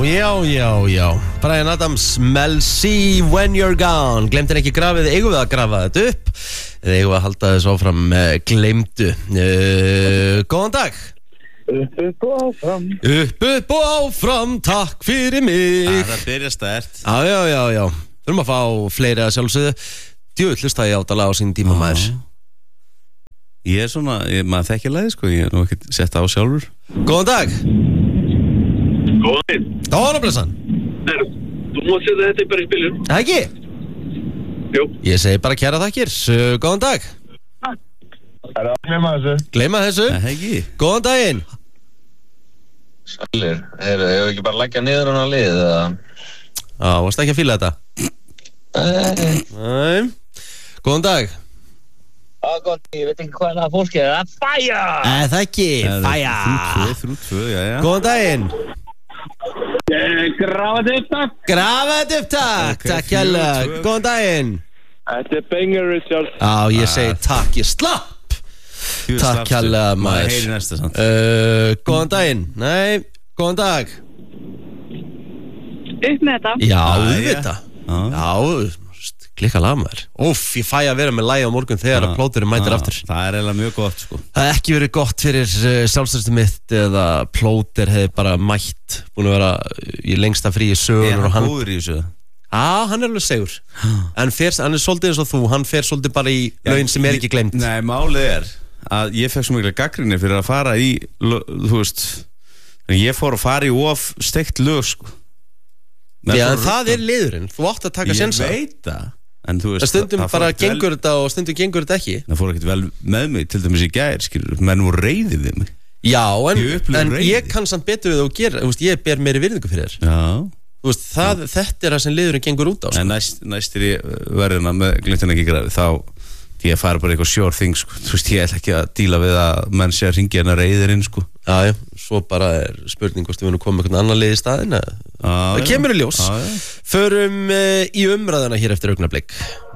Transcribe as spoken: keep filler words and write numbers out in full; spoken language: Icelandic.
já, já, já Bryan Adams, Mel C, When You're Gone Glemtir ekki grafið, eigum við að grafa þetta upp eða eigum við að halda þess áfram uh, glemdu uh, Góðan dag Upp, upp og áfram Upp, upp og áfram, takk fyrir mig Að það byrja stert Já, já, já, já Þurfum að fá fleiri að sjálfsögðu Djöfull hlusta ég á þetta lag á sín tíma maður Ég er svona, ég, maður þekki lagi sko Ég er nú ekki sett á sjálfur Góðan dag Góðan Góðan og blessan Þú múið setja þetta bara í spilun Það ekki? Jú Ég segi bara kæra þakkir uh, Góðan dag Það er að glema þessu Gleyma þessu Það ekki Góðan daginn Sælir, hefur ég ekki bara leggja niður hann að lið eða? Já, varst ekki að fíla þetta? Nei. Nei Góðan dag Já, gott, ég veit ekki hvað það fólk er að fæja Eða það ekki, fæja Þrjú, þrjú, tvö, já, já Góðan daginn Grafa þetta upp takk Grafa þetta upp takk Ok, Takk fjögur, hérlega tvö. Góðan daginn Þetta er banger Richard Já, ég segi takk, ég slapp Fjögur Takk slappstu. hérlega Maður maður heyri næsta samt uh, Góðan daginn Nei, góðan dag Upp með þetta. Já, Jæja. þetta Já. Já, klikka lag maður Úff, ég fæ að vera með lagi á morgun þegar að plóturinn mætir Já, aftur Það er eiginlega mjög gott sko Það hef ekki verið gott fyrir uh, sjálfstæðstu mitt eða plóter hefði bara mætt búin að vera í lengsta frí í Er sögur og hann hann góður í þessu? Já, hann er alveg segur en fer, hann er svolítið eins og þú, hann fer svolítið bara í lögin sem er ekki gleymt Nei, málið er að ég fekk svo mikla gagnrýni fyrir að fara í lö- Þú veist Ég fór að fara í of steikt lög sko Menn Já, fóru en að það rugla. er liðurinn, þú átt að taka Ég sensa veit það En þú veist Stundum það fór bara ekkert vel- gengur þetta og stundum gengur þetta ekki Það fór ekkert vel með mig til dæmis í gær skilur Menn voru reiðið við mig Já, en, Ég upplifi en reiði. ég kann samt betur við það og gera þú veist, ég ber meiri virðingu fyrir þér Já Þú veist, það, þetta er það sem liðurinn gengur út á sko. En næst, næst er ég verðina með glintin ekki græði Þá ég fara bara eitthvað sure thing sko. Þú veist, ég ætla ekki að díla við að menn sé að ringja hennar reiðir inn sko. Já, já, svo bara er spurning hvort við erum komið einhvern annan lið í staðinn eða- Já, Það já. kemur í ljós Já, já. Förum uh, í umræðuna hér eftir augnablik